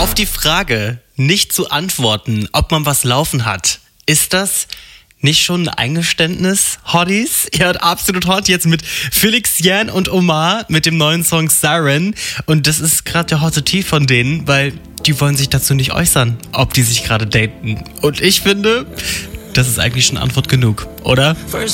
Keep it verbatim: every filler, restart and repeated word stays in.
Auf die Frage nicht zu antworten, ob man was laufen hat, ist das nicht schon ein Eingeständnis, Hotties? Ihr hört Absolut Hot jetzt mit Felix Jähn und Omar mit dem neuen Song Siren. Und das ist gerade der Hotte Tee von denen, weil die wollen sich dazu nicht äußern, ob die sich gerade daten. Und ich finde, das ist eigentlich schon Antwort genug, oder?